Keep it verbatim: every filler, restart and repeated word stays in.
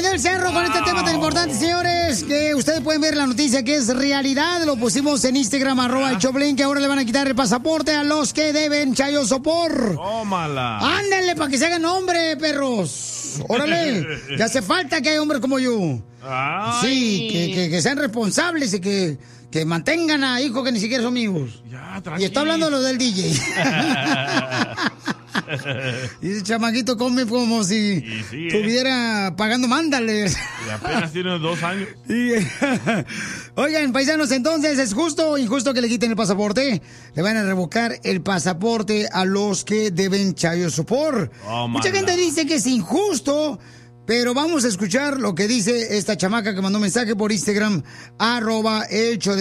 del Cerro con este tema tan importante, señores, que ustedes pueden ver la noticia que es realidad. Lo pusimos en Instagram, arroba el Choplin, que ahora le van a quitar el pasaporte a los que deben Chayo Sopor. Tómala. Ándale, para que se hagan hombre, perros. Órale, ya hace falta que haya hombres como yo. Ay. Sí, que, que, que sean responsables y que, que mantengan a hijos que ni siquiera son amigos. Ya, y está hablando de lo del D J. Y ese chamaquito come como si sí, sí, estuviera eh. pagando mándales. Y apenas tiene dos años. Y, oigan, paisanos, entonces, ¿es justo o injusto que le quiten el pasaporte? Le van a revocar el pasaporte a los que deben Chayo Sopor. Oh, Mucha gente dice que es injusto, pero vamos a escuchar lo que dice esta chamaca que mandó mensaje por Instagram, arroba el show de